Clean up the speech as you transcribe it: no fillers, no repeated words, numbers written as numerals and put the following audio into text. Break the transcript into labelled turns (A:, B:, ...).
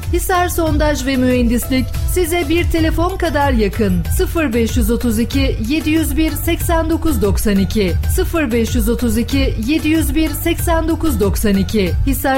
A: Hisar Sondaj ve Mühendislik size bir telefon kadar yakın. 0532 701 8992 0532 701 8992 Hisar